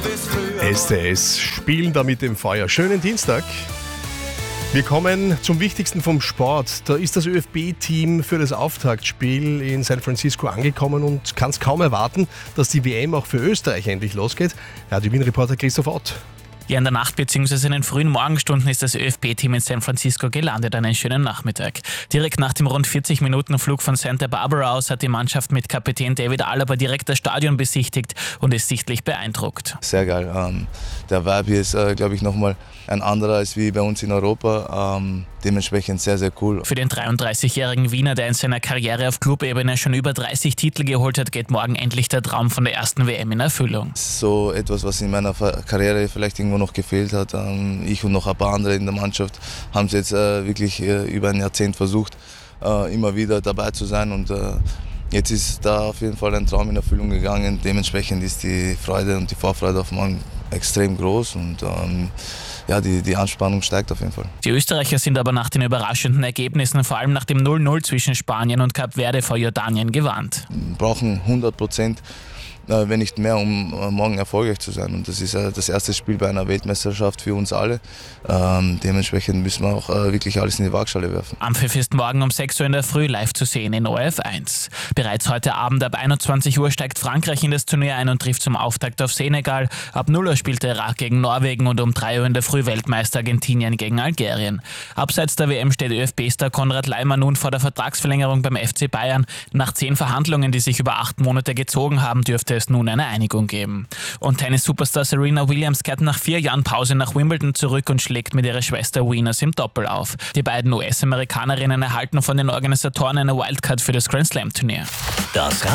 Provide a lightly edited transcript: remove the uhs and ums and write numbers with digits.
STS spielen da mit dem Feuer. Schönen Dienstag. Wir kommen zum Wichtigsten vom Sport. Da ist das ÖFB-Team für das Auftaktspiel in San Francisco angekommen und kann es kaum erwarten, dass die WM auch für Österreich endlich losgeht. Radio Wien-Reporter Christoph Ott. Ja, in der Nacht bzw. in den frühen Morgenstunden ist das ÖFB-Team in San Francisco gelandet. Einen schönen Nachmittag. Direkt nach dem rund 40-Minuten-Flug von Santa Barbara aus hat die Mannschaft mit Kapitän David Alaba direkt das Stadion besichtigt und ist sichtlich beeindruckt. Sehr geil. Der Vibe hier ist, glaube ich, nochmal ein anderer als wie bei uns in Europa. Dementsprechend sehr, sehr cool. Für den 33-jährigen Wiener, der in seiner Karriere auf Clubebene schon über 30 Titel geholt hat, geht morgen endlich der Traum von der ersten WM in Erfüllung. So etwas, was in meiner Karriere vielleicht irgendwo noch gefehlt hat. Ich und noch ein paar andere in der Mannschaft haben es jetzt wirklich über ein Jahrzehnt versucht, immer wieder dabei zu sein. Und jetzt ist da auf jeden Fall ein Traum in Erfüllung gegangen. Dementsprechend ist die Freude und die Vorfreude auf morgen extrem groß und die Anspannung steigt auf jeden Fall. Die Österreicher sind aber nach den überraschenden Ergebnissen, vor allem nach dem 0-0 zwischen Spanien und Kap Verde vor Jordanien, gewarnt. Wir brauchen 100%, wenn nicht mehr, um morgen erfolgreich zu sein. Und das ist das erste Spiel bei einer Weltmeisterschaft für uns alle. Dementsprechend müssen wir auch wirklich alles in die Waagschale werfen. Anpfiff ist morgen um 6 Uhr in der Früh live zu sehen in ORF1. Bereits heute Abend ab 21 Uhr steigt Frankreich in das Turnier ein und trifft zum Auftakt auf Senegal. Ab 0 Uhr spielt der Irak gegen Norwegen und um 3 Uhr in der Früh Weltmeister Argentinien gegen Algerien. Abseits der WM steht ÖFB-Star Konrad Laimer nun vor der Vertragsverlängerung beim FC Bayern. Nach 10 Verhandlungen, die sich über 8 Monate gezogen haben, dürfte es nun eine Einigung geben. Und Tennis-Superstar Serena Williams kehrt nach 4 Jahren Pause nach Wimbledon zurück und schlägt mit ihrer Schwester Venus im Doppel auf. Die beiden US-Amerikanerinnen erhalten von den Organisatoren eine Wildcard für das Grand Slam-Turnier.